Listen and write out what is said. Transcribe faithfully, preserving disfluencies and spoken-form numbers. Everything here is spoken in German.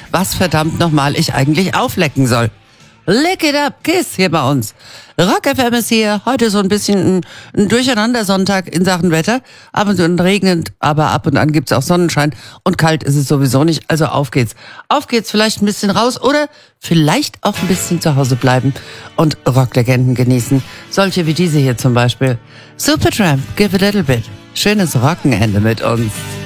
was verdammt nochmal ich eigentlich auflecken soll. Lick it up, Kiss hier bei uns. Rock F M ist hier. Heute so ein bisschen ein, ein Durcheinander-Sonntag in Sachen Wetter. Ab und zu regnend, aber ab und an gibt's auch Sonnenschein. Und kalt ist es sowieso nicht. Also auf geht's. Auf geht's, vielleicht ein bisschen raus oder vielleicht auch ein bisschen zu Hause bleiben und Rocklegenden genießen. Solche wie diese hier zum Beispiel. Supertramp, give a little bit. Schönes Rockenende mit uns.